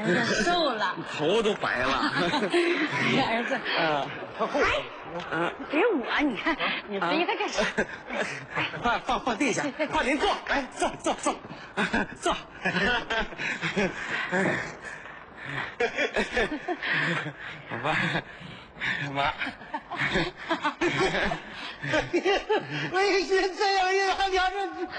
子瘦了， 头都白了。 儿子，哎，给我，你看你背他干啥？ 放地下，爸您坐，来坐。妈， 为什这样一两天这？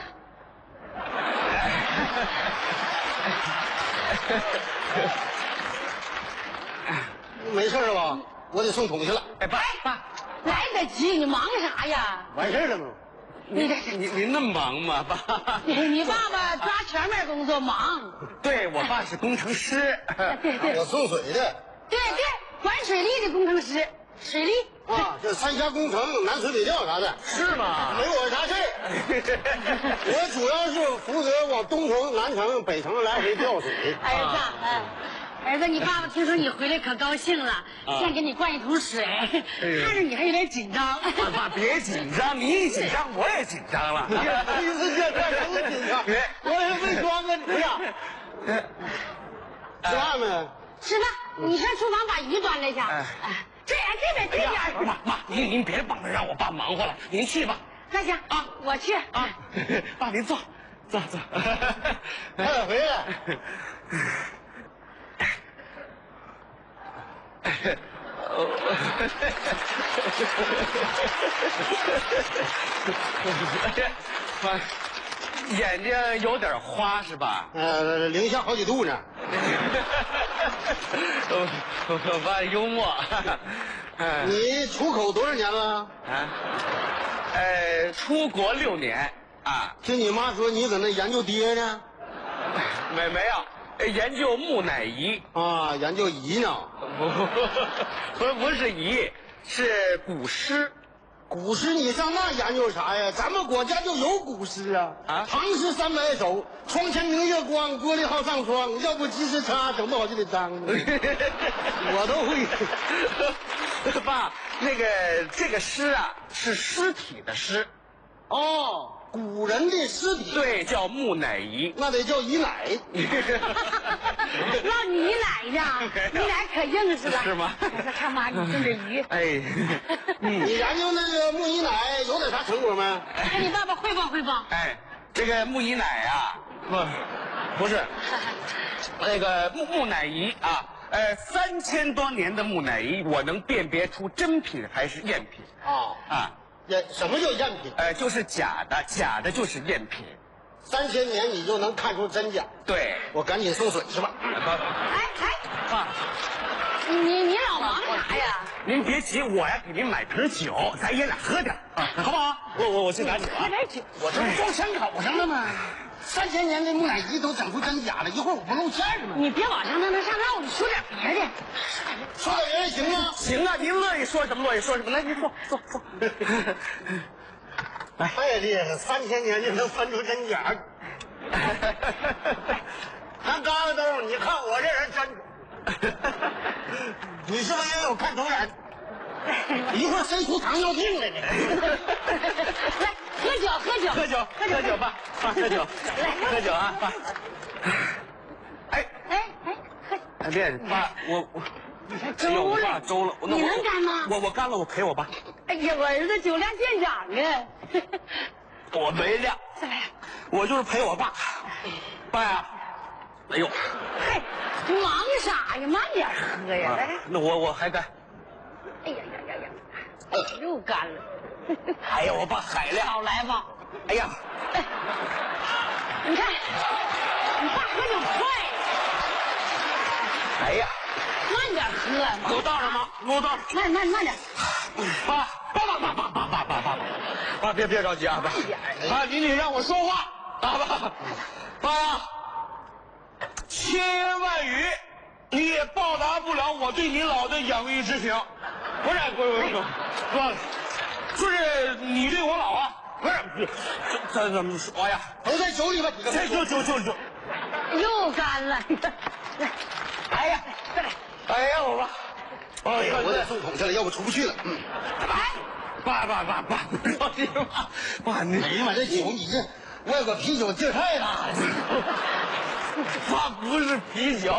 没事吧？我得送桶去了。 哎，爸， 来得及，你忙啥呀？ 完事了吗？ 您那么忙吗，爸？ 你爸爸抓全面工作忙。 对，我爸是工程师。 对， 我送水的。 对，管水利的工程师，水利啊，这三峡工程、南水北调啥的， 是吗？ 没我啥事儿。我主要是负责往东城、南城、北城来回调水。 儿子，你爸爸听说你回来可高兴了，先给你灌一桶水，看着你还有点紧张。 爸，别紧张，你一紧张我也紧张了。 意思这什么紧张？我也没装啊你呀。吃饭没？ 吃吧，你上厨房把鱼端来一下。这边。 妈，您别帮着让我爸忙活了，您去吧。 那行啊，我去啊。 爸，您坐。 快点回来。 眼睛有点花是吧？ 零下好几度呢。 我爸幽默。 你出口多少年了？ 出国6年啊。 听你妈说你搁那研究爹呢？ 没有，研究木乃伊啊，研究仪呢？ 不是仪，是古诗。 古诗你上那研究啥呀？咱们国家就有古诗啊！唐诗300首，窗前明月光，玻璃好上霜。要不及时擦，整不好就得脏。我都会。 爸，这个诗啊，是尸体的尸。 哦，古人的尸体。 对，叫木乃伊。 那得叫姨奶。 让你奶呢，你奶可硬实了。 是吗？ 看妈，你炖这鱼。 哎， 你研究那个木姨奶有点啥成果没？ 跟你爸爸汇报。 这个木姨奶啊，不是，那个木乃伊啊，3000多年的木乃伊，我能辨别出真品还是赝品。 什么叫赝品？ 就是假的，假的就是赝品。 3000年你就能看出真假。 对， 我赶紧送水去吧。 爸， 你老忙啥呀？ 您别急，我呀给您买瓶酒，咱爷俩喝点好不好？我去拿酒啊。 喝点酒， 我这不装枪口上了吗？3000年的木乃伊都整出真假了，一会儿我不露馅了吗？ 你别往上弄，上那我就说点别的。 说点别的行吗？ 行啊，您乐意说什么乐意说什么，来，您坐。 太厉害了，3000年就能分出真假。看疙瘩豆，你看我这人真。你是不是也有看走眼？一会儿谁出糖尿病来呢？ 来，喝酒吧，喝酒，喝酒啊，爸。别，爸，我粥了， 粥了， 你能干吗？ 我干了，我陪我爸。 哎呀，我儿子酒量见长啊！ 我没量，我就是陪我爸。爸呀，哎呦， 嗨，忙啥呀？慢点喝呀！来， 那我还干。 哎呀，又干了。 哎呀，我爸海量。 少来吧。 哎呀， 你看，你爸喝酒快。 哎呀， 慢点喝。 有道上吗？有道。 慢点。 爸，别着急啊，爸，你得让我说话啊，爸呀，1000言万语你也报答不了我对您老的养育之情。不是，就是你对我老啊，不是，这怎么说呀？ 都在酒里吧， 这就又干了。 哎呀，再来。哎呀，我爸。 哎呀，我得送桶去了，要不出不去了。 爸，不着急爸，你哎呀妈，这酒你这外国啤酒劲儿太大了。 爸不是啤酒。